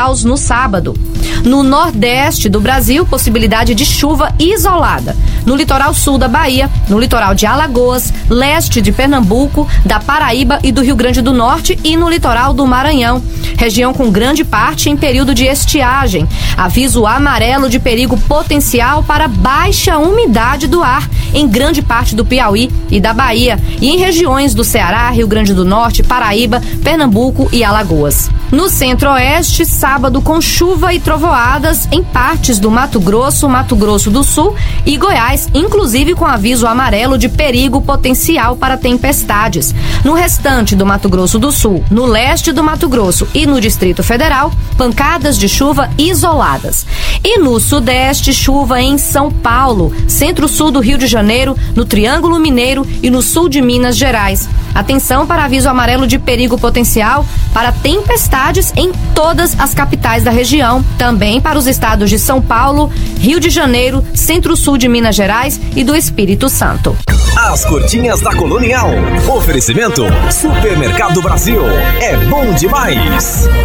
graus no sábado. No nordeste do Brasil, possibilidade de chuva isolada. No litoral sul da Bahia, no litoral de Alagoas, leste de Pernambuco, da Paraíba e do Rio Grande do Norte e no litoral do Maranhão. Região com grande parte em período de estiagem. Aviso amarelo de perigo potencial para baixa umidade do ar em grande parte do Piauí e da Bahia e em regiões do Ceará, Rio Grande do Norte, Paraíba, Pernambuco e Alagoas. No centro-oeste, sábado com chuva e trovoadas em partes do Mato Grosso, Mato Grosso do Sul e Goiás, inclusive com aviso amarelo de perigo potencial para tempestades. No restante do Mato Grosso do Sul, no leste do Mato Grosso e no Distrito Federal, pancadas de chuva isoladas. E no sudeste, chuva em São Paulo, centro-sul do Rio de Janeiro, no Triângulo Mineiro e no sul de Minas Gerais. Atenção para aviso amarelo de perigo potencial para tempestades em todas as capitais da região. Também para os estados de São Paulo, Rio de Janeiro, centro-sul de Minas Gerais e do Espírito Santo. As curtinhas da Colonial. Oferecimento Supermercado Brasil. É bom demais.